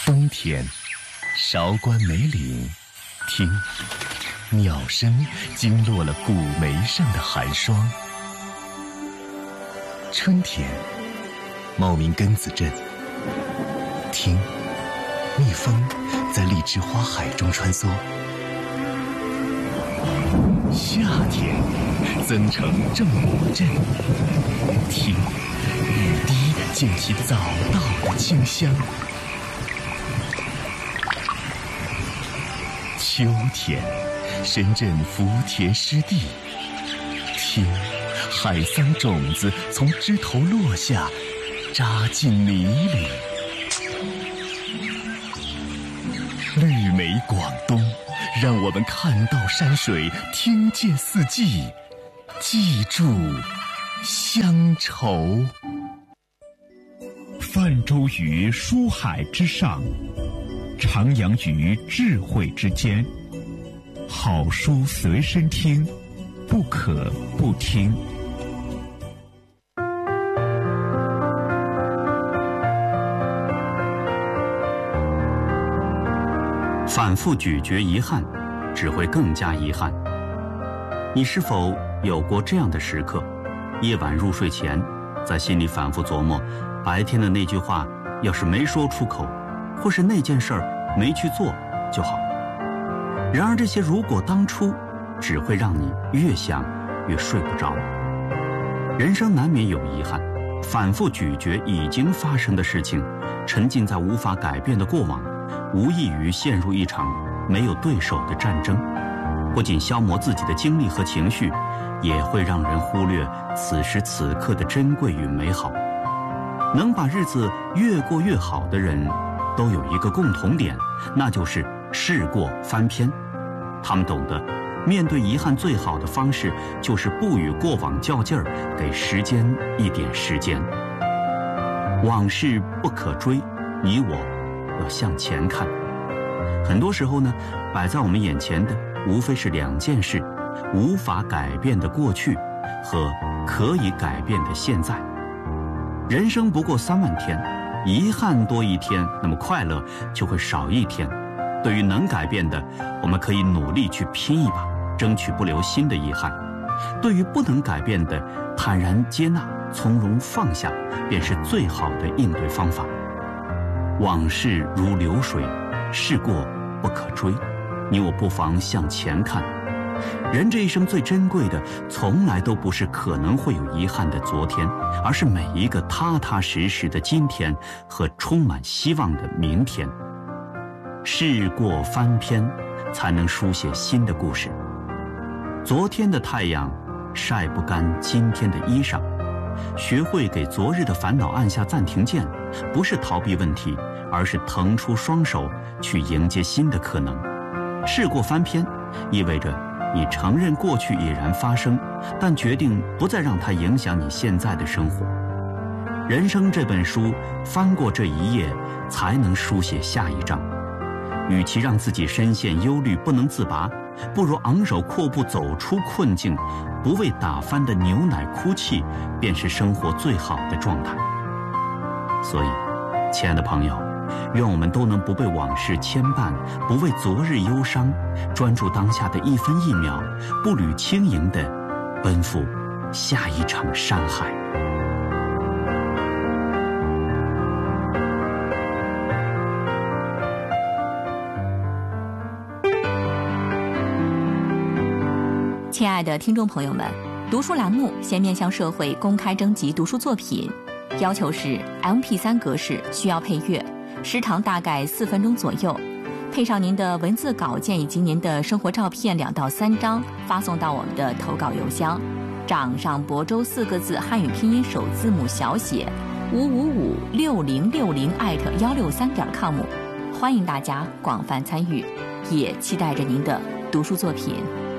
冬天，韶关梅岭，听，鸟声惊落了古梅上的寒霜。春天，茂名根子镇，听，蜜蜂在荔枝花海中穿梭。夏天，增城正果镇，听，雨滴溅起早稻的清香。秋天，深圳福田湿地，听，海桑种子从枝头落下，扎进泥里。绿美广东，让我们看到山水，听见四季，记住乡愁。 泛舟于书海之上，徜徉于智慧之间。好书随身听，不可不听。 反复咀嚼遗憾，只会更加遗憾。你是否有过这样的时刻？夜晚入睡前，在心里反复琢磨，白天的那句话要是没说出口，或是那件事儿没去做就好。然而这些如果当初，只会让你越想越睡不着。人生难免有遗憾，反复咀嚼已经发生的事情，沉浸在无法改变的过往，无异于陷入一场没有对手的战争，不仅消磨自己的精力和情绪，也会让人忽略此时此刻的珍贵与美好。能把日子越过越好的人，都有一个共同点，那就是事过翻篇。他们懂得，面对遗憾最好的方式，就是不与过往较劲儿，给时间一点时间。往事不可追，你我要向前看。很多时候呢，摆在我们眼前的无非是两件事：无法改变的过去和可以改变的现在。人生不过3万天，遗憾多一天，那么快乐就会少一天。对于能改变的，我们可以努力去拼一把，争取不留新的遗憾；对于不能改变的，坦然接纳，从容放下，便是最好的应对方法。往事如流水，事过不可追，你我不妨向前看。人这一生最珍贵的，从来都不是可能会有遗憾的昨天，而是每一个踏踏实实的今天和充满希望的明天。事过翻篇，才能书写新的故事。昨天的太阳晒不干今天的衣裳，学会给昨日的烦恼按下暂停键，不是逃避问题，而是腾出双手去迎接新的可能。事过翻篇，意味着你承认过去已然发生，但决定不再让它影响你现在的生活。人生这本书，翻过这一页，才能书写下一章。与其让自己深陷忧虑不能自拔，不如昂首阔步走出困境。不为打翻的牛奶哭泣，便是生活最好的状态。所以，亲爱的朋友，愿我们都能不被往事牵绊，不为昨日忧伤，专注当下的一分一秒，步履轻盈地奔赴下一场山海。 亲爱的听众朋友们，读书栏目现面向社会公开征集读书作品，要求是 MP3 格式，需要配乐，时长大概4分钟左右，配上您的文字稿件以及您的生活照片2到3张，发送到我们的投稿邮箱：掌上亳州4个字汉语拼音首字母小写5556060@163.com。欢迎大家广泛参与，也期待着您的读书作品。